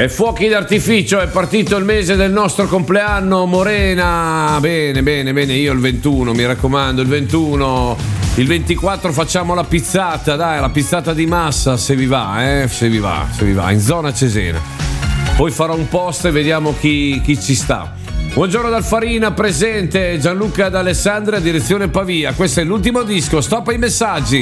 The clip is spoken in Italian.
E fuochi d'artificio, è partito il mese del nostro compleanno, Morena. Bene, io il 21, mi raccomando, il 21. Il 24 facciamo la pizzata, dai, la pizzata di massa, se vi va, in zona Cesena. Poi farò un post e vediamo chi ci sta. Buongiorno dal Farina, presente Gianluca d'Alessandria, direzione Pavia. Questo è l'ultimo disco, stop ai messaggi.